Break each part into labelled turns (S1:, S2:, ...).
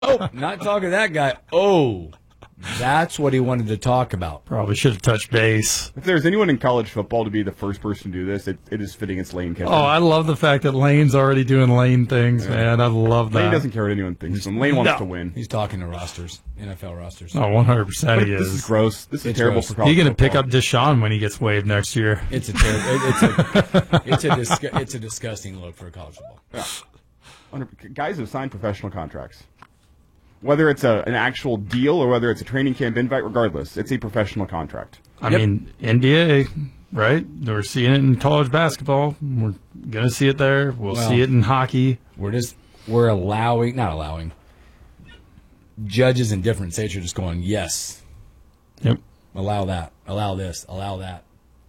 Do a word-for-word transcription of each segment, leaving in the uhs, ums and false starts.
S1: Oh, not talking to that guy. Oh, that's what he wanted to talk about.
S2: Probably should have touched base.
S3: If there's anyone in college football to be the first person to do this, it, it is fitting it's Lane Kiffin.
S2: Oh, I love the fact that Lane's already doing Lane things, yeah. man. I love that.
S3: Lane doesn't care what anyone thinks. Lane wants
S1: no.
S3: to win.
S1: He's talking to rosters, N F L rosters.
S2: Oh, one hundred percent he is.
S3: This is gross. This is
S1: it's
S3: terrible
S1: gross.
S3: for college
S2: He's going to pick
S3: football.
S2: up Deshaun when he gets waived next year.
S1: It's a ter- it's a it's a disgu- it's a disgusting look for college football.
S3: Yeah. Guys have signed professional contracts. Whether it's a, an actual deal or whether it's a training camp invite, regardless, it's a professional contract.
S2: I
S1: Yep.
S2: mean, N B A, right? We're seeing it in college basketball. We're going to see it there. We'll
S1: Well,
S2: see it in hockey.
S1: We're just we're allowing, not allowing, judges in different states are just going, yes,
S2: Yep.
S1: allow that, allow this, allow that.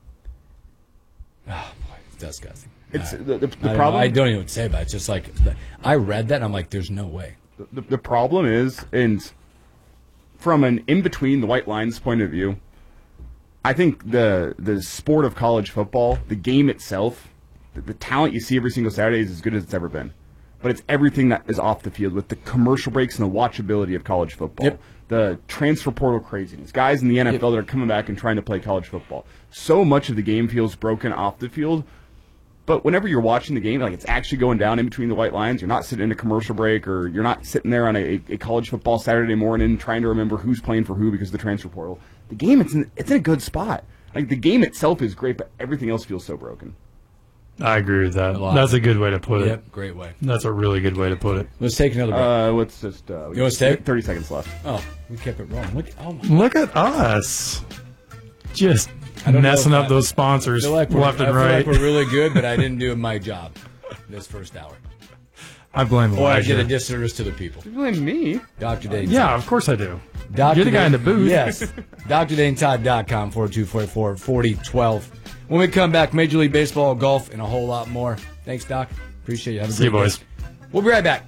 S1: Oh boy, it's disgusting.
S3: It's
S1: I,
S3: the, the, the
S1: I
S3: problem.
S1: Don't, I don't even know what to say about it. It's just like I read that and I'm like, there's no way.
S3: The, the problem is, and from an in-between the white lines point of view, I think the the sport of college football, the game itself, the, the talent you see every single Saturday is as good as it's ever been. But it's everything that is off the field with the commercial breaks and the watchability of college football.
S1: Yep.
S3: The transfer portal craziness. Guys in the N F L
S1: Yep.
S3: that are coming back and trying to play college football. So much of the game feels broken off the field. But whenever you're watching the game, like it's actually going down in between the white lines, you're not sitting in a commercial break or you're not sitting there on a, a college football Saturday morning trying to remember who's playing for who because of the transfer portal. The game, it's in, it's in a good spot. Like the game itself is great, but everything else feels so broken.
S2: I agree with that.
S1: A lot.
S2: That's a good way to put it.
S1: Yep, great way.
S2: That's a really good way to put it.
S1: Let's take another break.
S3: Uh, let's just uh,
S1: You wanna stay?
S3: thirty seconds left.
S1: oh, we kept it rolling. Look, oh my.
S2: Look at us. Just
S1: I don't know
S2: messing
S1: if
S2: up
S1: I-
S2: those sponsors
S1: I feel like we're,
S2: left and
S1: I feel
S2: right.
S1: like we're really good, but I didn't do my job this first hour.
S2: I blame
S1: Or I did a
S2: Elijah.
S1: disservice to the people.
S3: You blame me?
S1: Doctor Dane.
S2: Yeah, of course I do.
S1: Doctor
S2: You're the guy in the booth.
S1: Yes. D R Dane Todd dot com, four two four four, four zero one two. When we come back, Major League Baseball, golf, and a whole lot more. Thanks, Doc. Appreciate you. Have a
S2: See you,
S1: great
S2: boys.
S1: day. We'll be right back.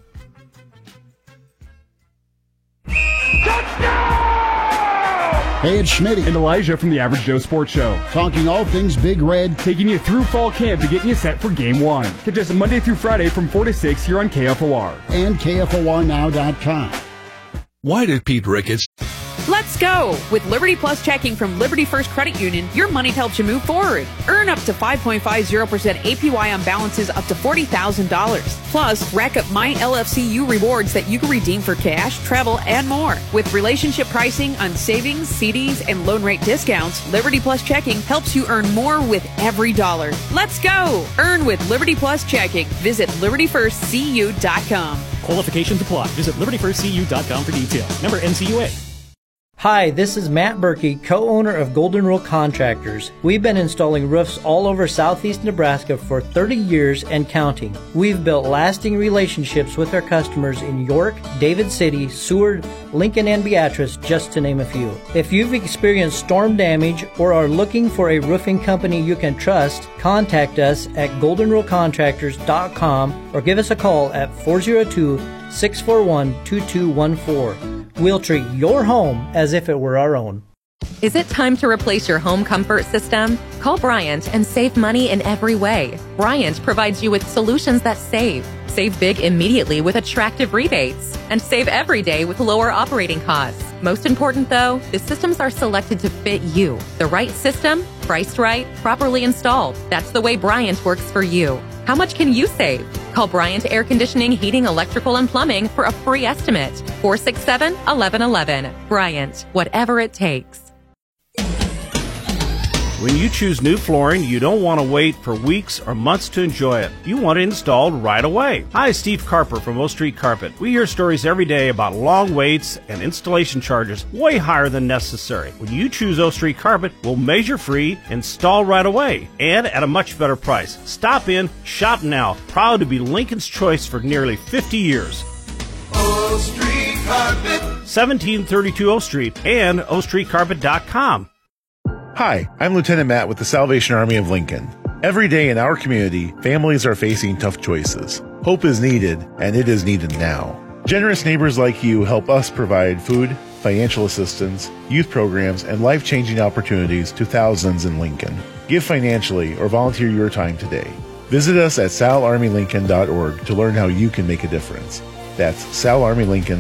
S4: Hey, it's Schmitty.
S3: And Elijah from the Average Joe Sports Show.
S4: Talking all things Big Red.
S3: Taking you through fall camp to get you set for game one. Catch us Monday through Friday from four to six here on K F O R.
S4: And K F O R now dot com.
S5: Why did Pete Ricketts...
S6: Let's go! With Liberty Plus checking from Liberty First Credit Union, your money helps you move forward. Earn up to five point five zero percent A P Y on balances up to forty thousand dollars. Plus, rack up My L F C U rewards that you can redeem for cash, travel, and more. With relationship pricing on savings, C Ds, and loan rate discounts, Liberty Plus checking helps you earn more with every dollar. Let's go! Earn with Liberty Plus checking. Visit liberty first c u dot com.
S7: Qualifications apply. Visit liberty first c u dot com for details. Member N C U A.
S8: Hi, this is Matt Berkey, co-owner of Golden Rule Contractors. We've been installing roofs all over southeast Nebraska for thirty years and counting. We've built lasting relationships with our customers in York, David City, Seward, Lincoln, and Beatrice, just to name a few. If you've experienced storm damage or are looking for a roofing company you can trust, contact us at golden rule contractors dot com or give us a call at four oh two, six four one, two two one four. We'll treat your home as if it were our own.
S9: Is it time to replace your home comfort system? Call Bryant and save money in every way. Bryant provides you with solutions that save. Save big immediately with attractive rebates. And save every day with lower operating costs. Most important though, the systems are selected to fit you. The right system, priced right, properly installed. That's the way Bryant works for you. How much can you save? Call Bryant Air Conditioning, Heating, Electrical, and Plumbing for a free estimate. four six seven, one one one one. Bryant, whatever it takes.
S10: When you choose new flooring, you don't want to wait for weeks or months to enjoy it. You want it installed right away. Hi, Steve Carper from O Street Carpet. We hear stories every day about long waits and installation charges way higher than necessary. When you choose O Street Carpet, we'll measure free, install right away, and at a much better price. Stop in, shop now. Proud to be Lincoln's choice for nearly fifty years.
S11: O Street Carpet.
S10: seventeen thirty-two O Street and O Street Carpet dot com.
S12: Hi, I'm Lieutenant Matt with the Salvation Army of Lincoln. Every day in our community, families are facing tough choices. Hope is needed, and it is needed now. Generous neighbors like you help us provide food, financial assistance, youth programs, and life-changing opportunities to thousands in Lincoln. Give financially or volunteer your time today. Visit us at sal army lincoln dot org to learn how you can make a difference. That's Sal Army Lincoln